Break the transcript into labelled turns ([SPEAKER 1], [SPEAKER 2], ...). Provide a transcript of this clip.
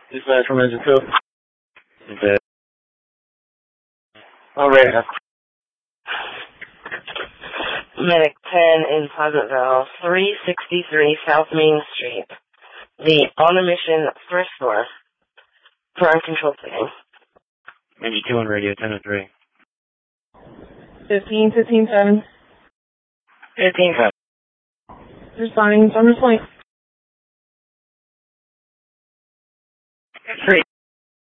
[SPEAKER 1] Dispatch from Engine 2. Okay. All right.
[SPEAKER 2] Medic 10 in Pleasantville, 363 South Main Street. The on-a-mission thrift store for uncontrolled bleeding.
[SPEAKER 1] Maybe 2 on radio, 10-3.
[SPEAKER 3] 15-7.
[SPEAKER 2] 15-7.
[SPEAKER 3] Responding, Summer's Point.
[SPEAKER 2] 3.